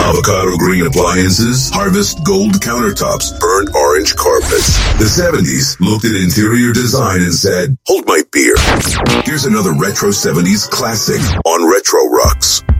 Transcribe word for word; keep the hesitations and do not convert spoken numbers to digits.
Avocado green appliances, harvest gold countertops, burnt orange carpets. The seventies looked at interior design and said, hold my beer. Here's another retro seventies classic on Retro Rocks.